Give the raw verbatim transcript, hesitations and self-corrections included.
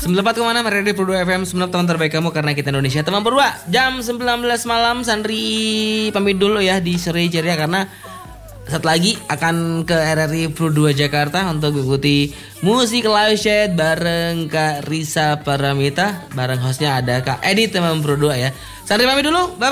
sembilan puluh empat koma enam R R D Pro dua F M, sembilan teman terbaik kamu karena kita Indonesia. Teman berdua, jam sembilan belas malam Sandri pamit dulu ya di sore ceria karena saat lagi akan ke R R I Pro dua Jakarta untuk mengikuti musik live chat bareng Kak Risa Paramita. Bareng hostnya ada Kak Edi teman Pro dua ya. Sandri pamit dulu, bye.